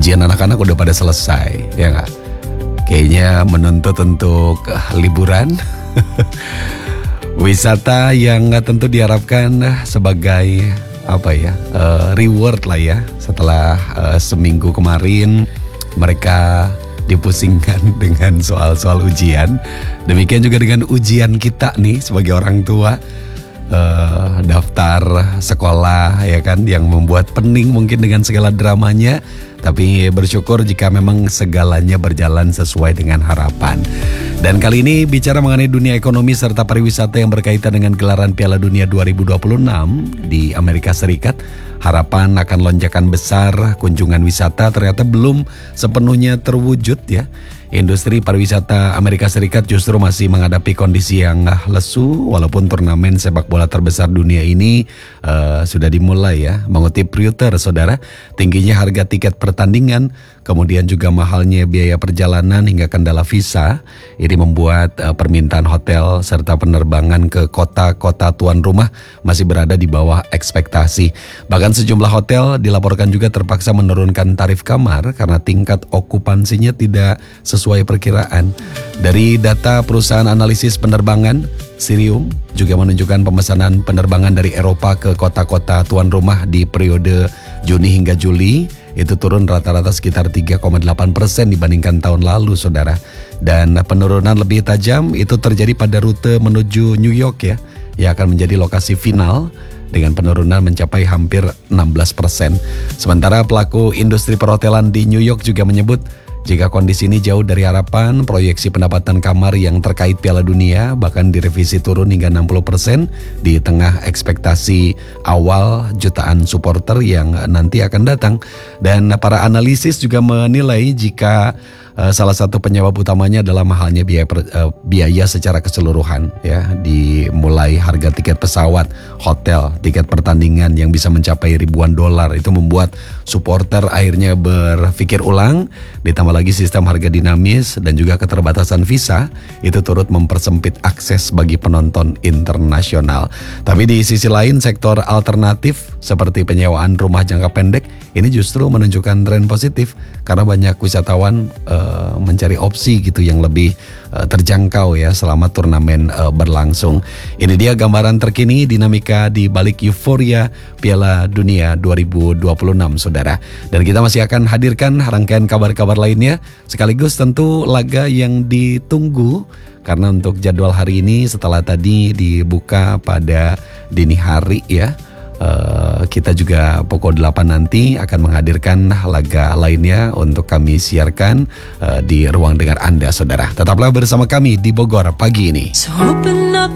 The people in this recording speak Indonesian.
ujian anak-anak udah pada selesai, ya nggak? Kayaknya menuntut untuk liburan. Wisata yang tentu diharapkan sebagai reward lah ya. Setelah seminggu kemarin mereka dipusingkan dengan soal-soal ujian. Demikian juga dengan ujian kita nih sebagai orang tua. Daftar sekolah ya kan, yang membuat pening mungkin dengan segala dramanya. Tapi bersyukur jika memang segalanya berjalan sesuai dengan harapan. Dan kali ini bicara mengenai dunia ekonomi serta pariwisata yang berkaitan dengan gelaran Piala Dunia 2026 di Amerika Serikat. Harapan akan lonjakan besar kunjungan wisata ternyata belum sepenuhnya terwujud ya. Industri pariwisata Amerika Serikat justru masih menghadapi kondisi yang lesu walaupun turnamen sepak bola terbesar dunia ini sudah dimulai ya. Mengutip Reuters, saudara, tingginya harga tiket pertandingan, kemudian juga mahalnya biaya perjalanan hingga kendala visa, ini membuat permintaan hotel serta penerbangan ke kota-kota tuan rumah masih berada di bawah ekspektasi. Bahkan sejumlah hotel dilaporkan juga terpaksa menurunkan tarif kamar karena tingkat okupansinya tidak sesuai perkiraan. Dari data perusahaan analisis penerbangan, Cirium juga menunjukkan pemesanan penerbangan dari Eropa ke kota-kota tuan rumah di periode Juni hingga Juli itu turun rata-rata sekitar 3,8% dibandingkan tahun lalu, saudara. Dan penurunan lebih tajam itu terjadi pada rute menuju New York ya, yang akan menjadi lokasi final dengan penurunan mencapai hampir 16%. Sementara pelaku industri perhotelan di New York juga menyebut jika kondisi ini jauh dari harapan, proyeksi pendapatan kamar yang terkait Piala Dunia bahkan direvisi turun hingga 60% di tengah ekspektasi awal jutaan supporter yang nanti akan datang. Dan para analisis juga menilai jika salah satu penyebab utamanya adalah mahalnya biaya secara keseluruhan ya, dimulai harga tiket pesawat, hotel, tiket pertandingan yang bisa mencapai ribuan dolar. Itu membuat supporter akhirnya berpikir ulang, ditambah lagi sistem harga dinamis dan juga keterbatasan visa itu turut mempersempit akses bagi penonton internasional. Tapi di sisi lain sektor alternatif seperti penyewaan rumah jangka pendek ini justru menunjukkan tren positif karena banyak wisatawan mencari opsi gitu yang lebih terjangkau ya selama turnamen berlangsung. Ini dia gambaran terkini dinamika di balik euforia Piala Dunia 2026, saudara. Dan kita masih akan hadirkan rangkaian kabar-kabar lainnya sekaligus tentu laga yang ditunggu. Karena untuk jadwal hari ini setelah tadi dibuka pada dini hari ya, kita juga pukul 8 nanti akan menghadirkan laga lainnya untuk kami siarkan di ruang dengar Anda, saudara. Tetaplah bersama kami di Bogor pagi ini.